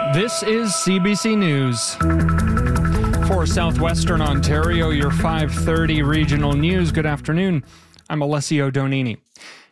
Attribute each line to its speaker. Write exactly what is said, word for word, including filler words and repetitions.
Speaker 1: This is C B C News. For Southwestern Ontario, your five thirty regional news. Good afternoon. I'm Alessio Donini.